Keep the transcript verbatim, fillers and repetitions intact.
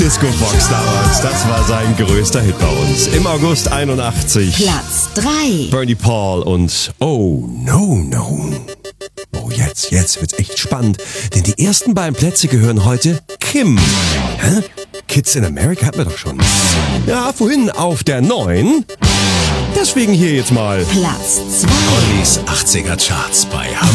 Disco Fox damals. Das war sein größter Hit bei uns. Im August einundachtzig. Platz drei. Bernie Paul und Oh No No. Oh, jetzt, jetzt wird's echt spannend, denn die ersten beiden Plätze gehören heute Kim. Hä? Kids in America hatten wir doch schon. Ja, vorhin auf der neun. Deswegen hier jetzt mal Platz zwei. Ollis achtziger Charts bei Hammer.